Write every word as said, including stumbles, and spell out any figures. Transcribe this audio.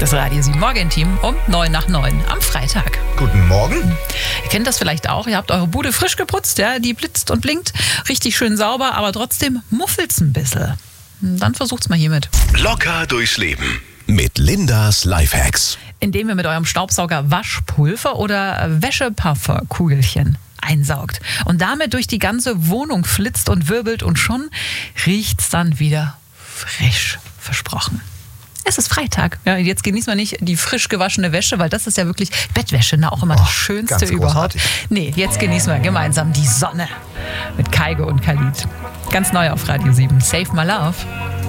Das Radio sieben Morgenteam um neun nach neun am Freitag. Guten Morgen. Ihr kennt das vielleicht auch. Ihr habt eure Bude frisch geputzt, ja, die blitzt und blinkt. Richtig schön sauber, aber trotzdem muffelt's ein bisschen. Dann versucht's mal hiermit. Locker durchs Leben mit Lindas Lifehacks. Indem ihr mit eurem Staubsauger Waschpulver oder Wäscheparfumkugelchen einsaugt und damit durch die ganze Wohnung flitzt und wirbelt und schon riecht's dann wieder frisch, versprochen. Es ist Freitag. Ja, jetzt genießen wir nicht die frisch gewaschene Wäsche, weil das ist ja wirklich Bettwäsche, na, auch immer das Oh, Schönste ganz überhaupt. großartig. Nee, jetzt genießen wir gemeinsam die Sonne mit Kaigo und Khalid. Ganz neu auf Radio sieben. Save My Love.